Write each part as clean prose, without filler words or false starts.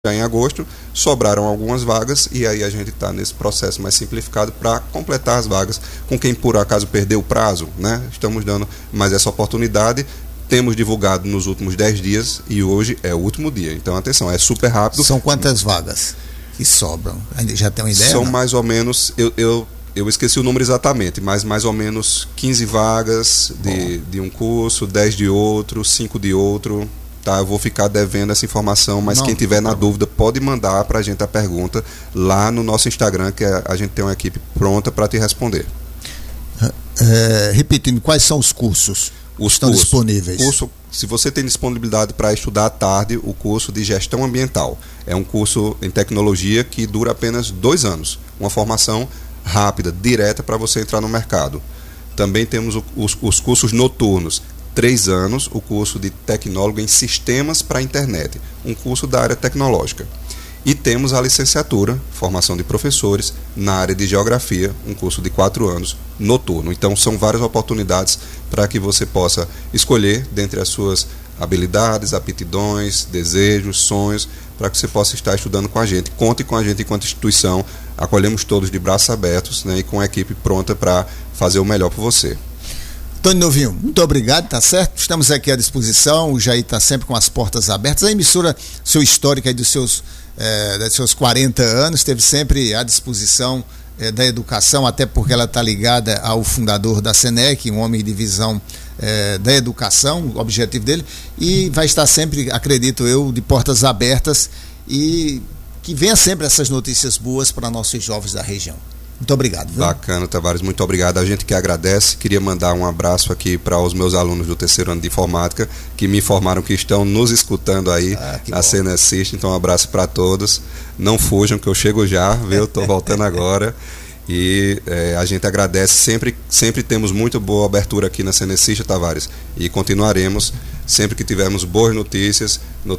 Já em agosto, sobraram algumas vagas e aí a gente está nesse processo mais simplificado para completar as vagas com quem por acaso perdeu o prazo, né? Estamos dando mais essa oportunidade, temos divulgado nos últimos 10 dias e hoje é o último dia, então atenção, é super rápido. São quantas vagas que sobram? Já tem uma ideia? São mais ou menos, eu esqueci o número exatamente, mas mais ou menos 15 vagas de um curso, 10 de outro, 5 de outro. Tá, eu vou ficar devendo essa informação, mas quem tiver na dúvida pode mandar para a gente a pergunta lá no nosso Instagram, que a gente tem uma equipe pronta para te responder. Repetindo, quais são os cursos que estão disponíveis? Se você tem disponibilidade para estudar à tarde, o curso de gestão ambiental. É um curso em tecnologia que dura apenas 2 anos. Uma formação rápida, direta para você entrar no mercado. Também temos os cursos noturnos. 3 anos, o curso de tecnólogo em sistemas para a internet, um curso da área tecnológica. E temos a licenciatura, formação de professores, na área de geografia, um curso de 4 anos, noturno. Então são várias oportunidades para que você possa escolher dentre as suas habilidades, aptidões, desejos, sonhos, para que você possa estar estudando com a gente. Conte com a gente enquanto instituição, acolhemos todos de braços abertos, né, e com a equipe pronta para fazer o melhor por você. Tony Novinho, muito obrigado, tá certo? Estamos aqui à disposição, o Jair está sempre com as portas abertas. A emissora, seu histórico aí dos seus 40 anos, esteve sempre à disposição da educação, até porque ela está ligada ao fundador da SENEC, um homem de visão da educação, o objetivo dele, e vai estar sempre, acredito eu, de portas abertas e que venha sempre essas notícias boas para nossos jovens da região. Muito obrigado. Viu? Bacana, Tavares, muito obrigado. A gente que agradece. Queria mandar um abraço aqui para os meus alunos do 3º ano de informática, que me informaram que estão nos escutando aí na CNSist. Então, um abraço para todos. Não fujam, que eu chego já, viu? Estou voltando agora. E a gente agradece. Sempre temos muito boa abertura aqui na CNSist, Tavares. E continuaremos sempre que tivermos boas notícias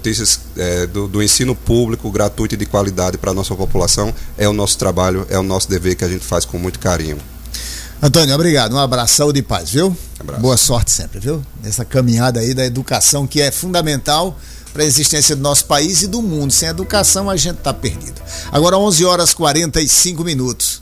do ensino público, gratuito e de qualidade para a nossa população. É o nosso trabalho, é o nosso dever que a gente faz com muito carinho. Antônio, obrigado. Um abraço, saúde e paz, viu? Abraço. Boa sorte sempre, viu? Nessa caminhada aí da educação, que é fundamental para a existência do nosso país e do mundo. Sem educação a gente está perdido. Agora 11h45.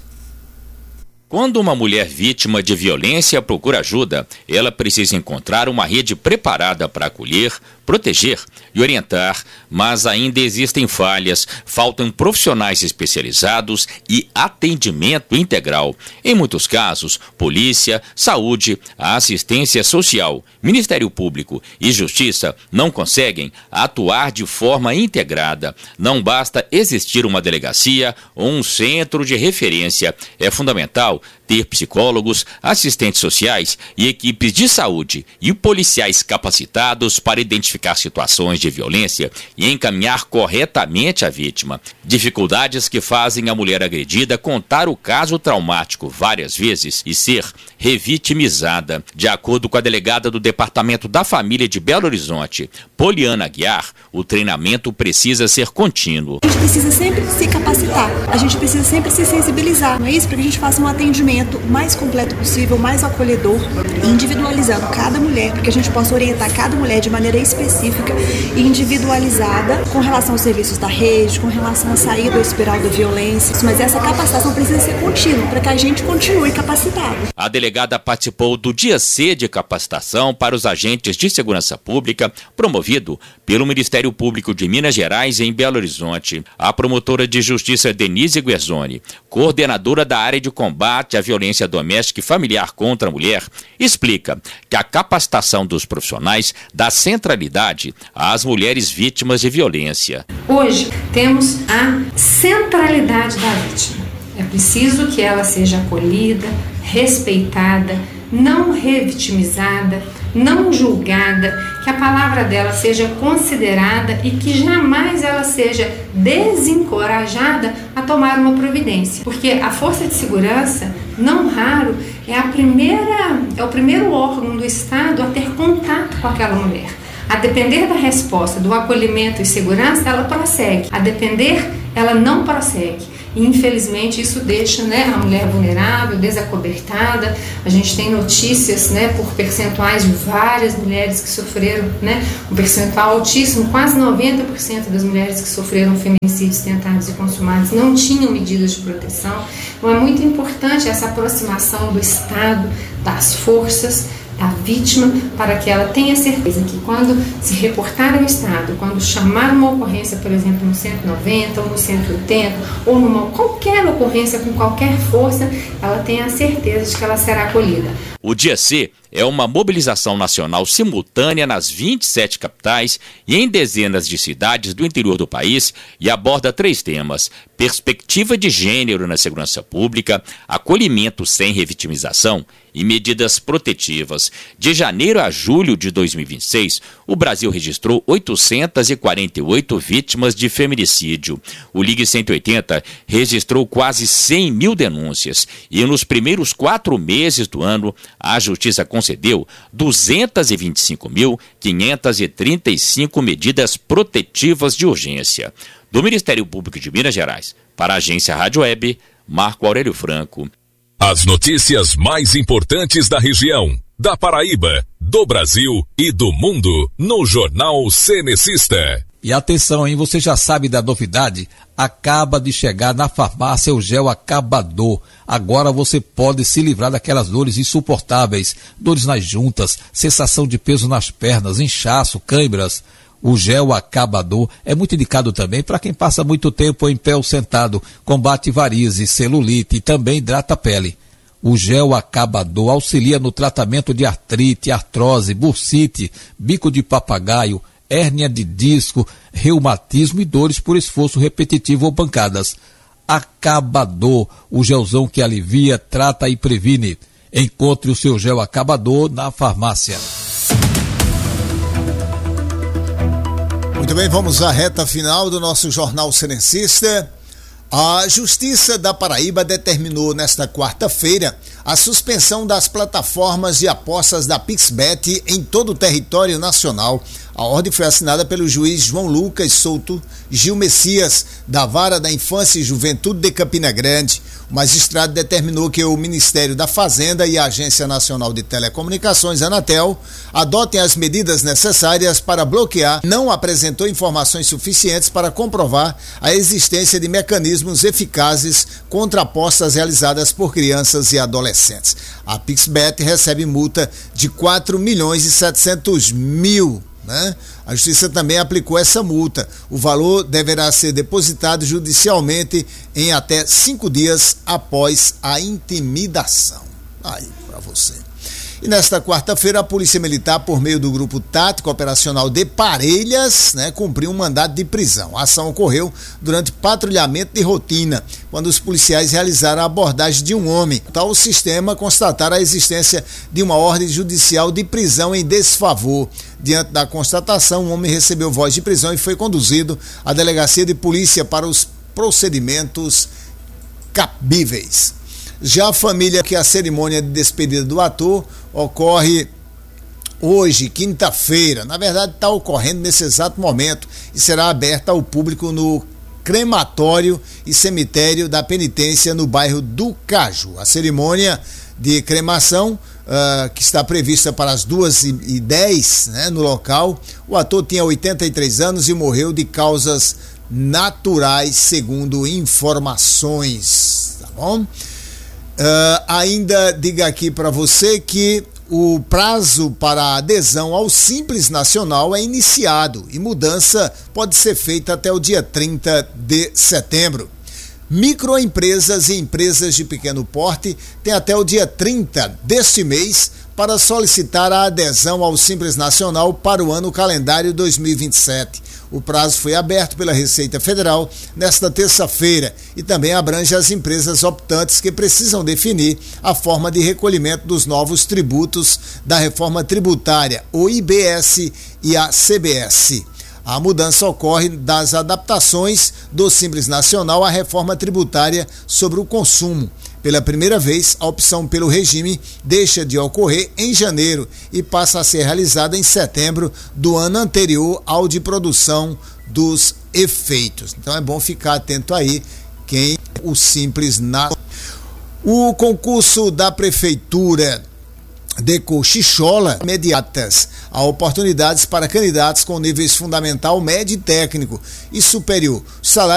Quando uma mulher vítima de violência procura ajuda, ela precisa encontrar uma rede preparada para acolher, proteger e orientar, mas ainda existem falhas, faltam profissionais especializados e atendimento integral. Em muitos casos, polícia, saúde, assistência social, Ministério Público e Justiça não conseguem atuar de forma integrada. Não basta existir uma delegacia ou um centro de referência. É fundamental ter psicólogos, assistentes sociais e equipes de saúde e policiais capacitados para identificar situações de violência e encaminhar corretamente a vítima. Dificuldades que fazem a mulher agredida contar o caso traumático várias vezes e ser revitimizada. De acordo com a delegada do Departamento da Família de Belo Horizonte, Poliana Aguiar, o treinamento precisa ser contínuo. A gente precisa sempre se capacitar, a gente precisa sempre se sensibilizar, não é isso? Para que a gente faça um atendimento mais completo possível, mais acolhedor, individualizando cada mulher, para que a gente possa orientar cada mulher de maneira específica e individualizada com relação aos serviços da rede, com relação à saída da espiral da violência. Mas essa capacitação precisa ser contínua, para que a gente continue capacitado. A delegada participou do Dia C de capacitação para os agentes de segurança pública, promovido pelo Ministério Público de Minas Gerais em Belo Horizonte. A promotora de justiça Denise Guerzoni, coordenadora da área de combate à violência doméstica e familiar contra a mulher, explica que a capacitação dos profissionais dá centralidade às mulheres vítimas de violência. Hoje temos a centralidade da vítima. É preciso que ela seja acolhida, respeitada, não revitimizada, não julgada, que a palavra dela seja considerada e que jamais ela seja desencorajada a tomar uma providência. Porque a força de segurança, não raro, é o primeiro órgão do Estado a ter contato com aquela mulher. A depender da resposta, do acolhimento e segurança, ela prossegue. A depender, ela não prossegue. E infelizmente isso deixa, né, a mulher vulnerável, desacobertada. A gente tem notícias, né, por percentuais de várias mulheres que sofreram, né, um percentual altíssimo, quase 90% das mulheres que sofreram feminicídios tentados e consumados não tinham medidas de proteção. Então é muito importante essa aproximação do Estado, das forças, da vítima, para que ela tenha certeza que quando se reportar ao Estado, quando chamar uma ocorrência, por exemplo, no 190 ou no 180, ou numa qualquer ocorrência com qualquer força, ela tenha a certeza de que ela será acolhida. O Dia C é uma mobilização nacional simultânea nas 27 capitais e em dezenas de cidades do interior do país e aborda 3 temas: perspectiva de gênero na segurança pública, acolhimento sem revitimização e medidas protetivas. De janeiro a julho de 2026, o Brasil registrou 848 vítimas de feminicídio. O Ligue 180 registrou quase 100 mil denúncias e nos primeiros 4 meses do ano, a Justiça concedeu 225.535 medidas protetivas de urgência. Do Ministério Público de Minas Gerais, para a Agência Rádio Web, Marco Aurélio Franco. As notícias mais importantes da região, da Paraíba, do Brasil e do mundo, no Jornal Cenecista. E atenção, hein? Você já sabe da novidade? Acaba de chegar na farmácia o gel Acabador. Agora você pode se livrar daquelas dores insuportáveis, dores nas juntas, sensação de peso nas pernas, inchaço, câimbras. O gel Acabador é muito indicado também para quem passa muito tempo em pé ou sentado, combate varizes, celulite e também hidrata a pele. O gel Acabador auxilia no tratamento de artrite, artrose, bursite, bico de papagaio, hérnia de disco, reumatismo e dores por esforço repetitivo ou pancadas. Acabador, o gelzão que alivia, trata e previne. Encontre o seu gel Acabador na farmácia. Muito bem, vamos à reta final do nosso Jornal Cenecista. A Justiça da Paraíba determinou nesta quarta-feira a suspensão das plataformas de apostas da PixBet em todo o território nacional. A ordem foi assinada pelo juiz João Lucas Souto Gil Messias, da Vara da Infância e Juventude de Campina Grande. O magistrado determinou que o Ministério da Fazenda e a Agência Nacional de Telecomunicações, Anatel, adotem as medidas necessárias para bloquear. Não apresentou informações suficientes para comprovar a existência de mecanismos eficazes contra apostas realizadas por crianças e adolescentes. A PixBet recebe multa de 4.700.000. A Justiça também aplicou essa multa. O valor deverá ser depositado judicialmente em até 5 dias após a intimidação. Aí, para você. E nesta quarta-feira, a Polícia Militar, por meio do Grupo Tático Operacional de Parelhas, cumpriu um mandado de prisão. A ação ocorreu durante patrulhamento de rotina, quando os policiais realizaram a abordagem de um homem. Tal sistema constataram a existência de uma ordem judicial de prisão em desfavor. Diante da constatação, o homem recebeu voz de prisão e foi conduzido à delegacia de polícia para os procedimentos cabíveis. Já a família, que a cerimônia de despedida do ator ocorre hoje, quinta-feira. Na verdade, está ocorrendo nesse exato momento e será aberta ao público no crematório e cemitério da penitência no bairro do Caju. A cerimônia de cremação, que está prevista para as 2h10, no local. O ator tinha 83 anos e morreu de causas naturais, segundo informações. Tá bom? Ainda diga aqui para você que o prazo para a adesão ao Simples Nacional é iniciado e mudança pode ser feita até o dia 30 de setembro. Microempresas e empresas de pequeno porte têm até o dia 30 deste mês para solicitar a adesão ao Simples Nacional para o ano calendário 2027. O prazo foi aberto pela Receita Federal nesta terça-feira e também abrange as empresas optantes que precisam definir a forma de recolhimento dos novos tributos da reforma tributária, o IBS e a CBS. A mudança ocorre das adaptações do Simples Nacional à reforma tributária sobre o consumo. Pela primeira vez, a opção pelo regime deixa de ocorrer em janeiro e passa a ser realizada em setembro do ano anterior ao de produção dos efeitos. Então é bom ficar atento aí, quem o Simples na... O concurso da Prefeitura de Cochichola, imediatas a oportunidades para candidatos com níveis fundamental, médio e técnico e superior. Salário